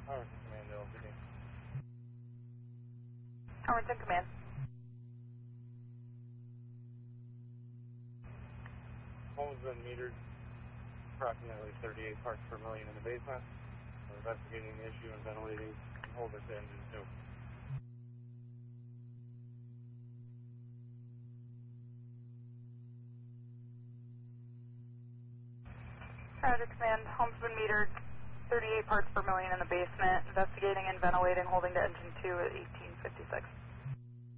Harvard Command LTD. Harrington Command. Home's been metered approximately 38 parts per million in the basement. We're investigating the issue and ventilating and hold it to engine 2. Roger, Command. Home's been metered 38 parts per million in the basement. Investigating and ventilating, holding to engine 2 at 1856.